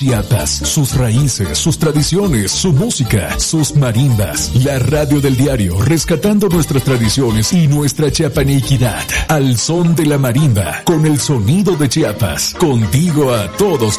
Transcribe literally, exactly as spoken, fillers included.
Chiapas, sus raíces, sus tradiciones, su música, sus marindas. La radio del diario, rescatando nuestras tradiciones y nuestra chiapaniquidad. Al son de la marimba, con el sonido de Chiapas, contigo a todos